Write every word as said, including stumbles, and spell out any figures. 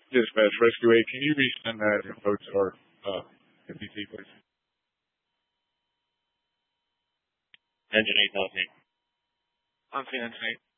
Dispatch Rescue eight, can you resend that info to our uh, M P T, please? Engine eight, Delta eight. On scene, Engine eight.